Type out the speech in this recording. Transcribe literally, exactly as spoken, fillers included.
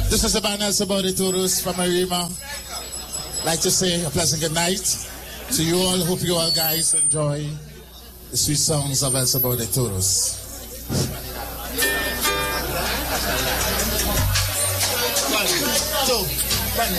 This is the band El Sabor de Toros from Arima. I'd like to say a pleasant good night to you all. Hope you all guys enjoy the sweet songs of El Sabor de Toros. One, two, one.